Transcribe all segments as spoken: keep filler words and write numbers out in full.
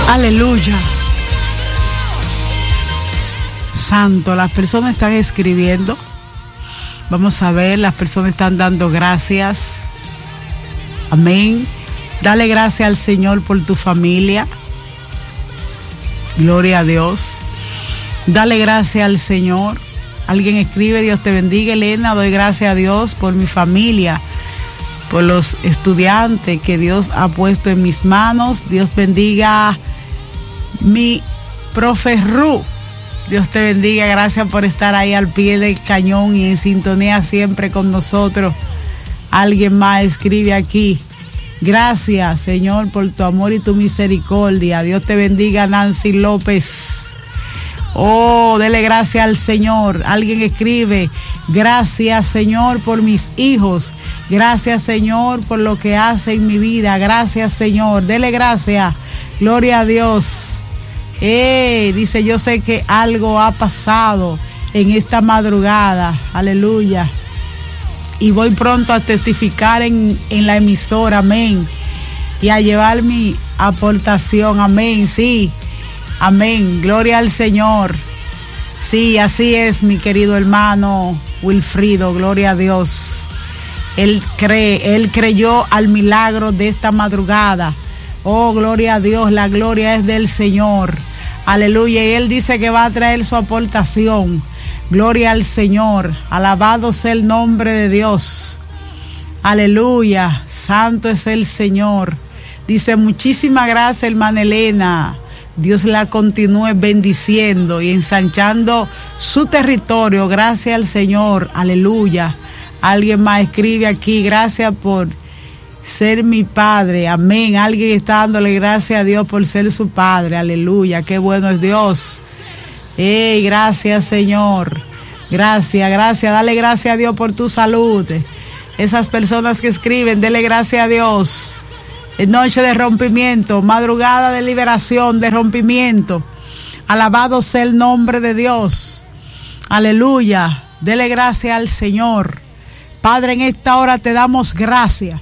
Aleluya. Santo, las personas están escribiendo. Vamos a ver, las personas están dando gracias. Amén. Dale gracias al Señor por tu familia. Gloria a Dios. Dale gracias al Señor. Alguien escribe: Dios te bendiga, Elena. Doy gracias a Dios por mi familia, por los estudiantes que Dios ha puesto en mis manos. Dios bendiga mi profe Ru. Dios te bendiga. Gracias por estar ahí al pie del cañón y en sintonía siempre con nosotros. Alguien más escribe aquí: gracias, Señor, por tu amor y tu misericordia. Dios te bendiga, Nancy López. Oh, dele gracias al Señor. Alguien escribe: gracias, Señor, por mis hijos. Gracias, Señor, por lo que hace en mi vida. Gracias, Señor. Dele gracias. Gloria a Dios. Eh, dice: yo sé que algo ha pasado en esta madrugada. Aleluya. Y voy pronto a testificar en, en la emisora. Amén. Y a llevar mi aportación. Amén. Sí. Amén. Gloria al Señor. Sí, así es, mi querido hermano Wilfrido. Gloria a Dios. Él cree, él creyó al milagro de esta madrugada. Oh, gloria a Dios. La gloria es del Señor. Aleluya. Y él dice que va a traer su aportación. Gloria al Señor. Alabado sea el nombre de Dios. Aleluya. Santo es el Señor. Dice: muchísimas gracias, hermana Elena. Dios la continúe bendiciendo y ensanchando su territorio. Gracias al Señor. Aleluya. Alguien más escribe aquí: gracias por ser mi padre. Amén. Alguien está dándole gracias a Dios por ser su padre. Aleluya. Qué bueno es Dios. Hey, gracias, Señor. Gracias, gracias. Dale gracias a Dios por tu salud. Esas personas que escriben, dele gracias a Dios. Noche de rompimiento, madrugada de liberación, de rompimiento. Alabado sea el nombre de Dios. Aleluya. Dele gracias al Señor. Padre, en esta hora te damos gracias.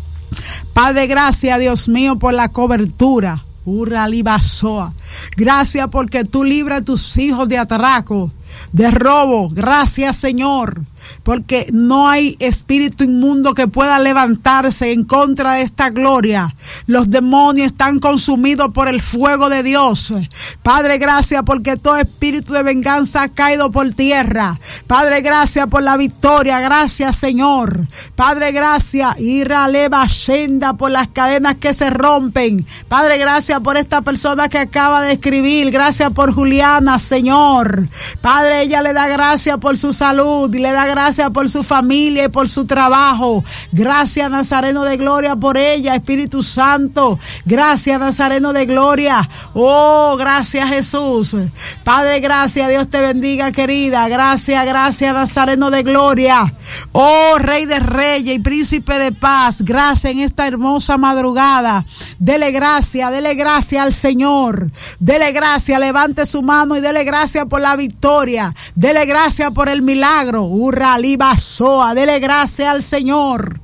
Padre, gracias, Dios mío, por la cobertura. Urralibasoa. Gracias porque tú libras a tus hijos de atraco, de robo. Gracias, Señor, porque no hay espíritu inmundo que pueda levantarse en contra de esta gloria. Los demonios están consumidos por el fuego de Dios. Padre, gracias porque todo espíritu de venganza ha caído por tierra. Padre, gracias por la victoria. Gracias, Señor. Padre, gracias. Ira leva shenda por las cadenas que se rompen. Padre, gracias por esta persona que acaba de escribir. Gracias por Juliana, Señor. Padre, ella le da gracias por su salud y le da gracias por su familia y por su trabajo. Gracias, Nazareno de gloria, por ella, Espíritu Santo. Gracias, Nazareno de gloria. Oh, gracias, Jesús. Padre, gracias. Dios te bendiga, querida. Gracias, gracias, Nazareno de gloria. Oh, Rey de Reyes y Príncipe de Paz. Gracias en esta hermosa madrugada. Dele gracias, dele gracias al Señor. Dele gracias, levante su mano y dele gracias por la victoria. Dele gracias por el milagro. Urra libasoa. Dele gracias al Señor.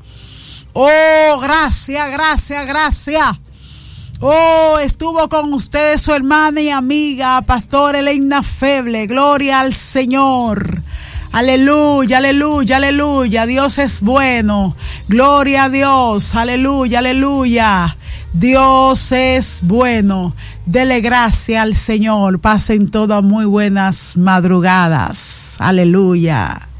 Oh, gracias, gracias, gracias. Oh, estuvo con ustedes su hermana y amiga, Pastor Elena Feble. Gloria al Señor. Aleluya, aleluya, aleluya. Dios es bueno. Gloria a Dios. Aleluya, aleluya. Dios es bueno. Dele gracias al Señor. Pasen todas muy buenas madrugadas. Aleluya.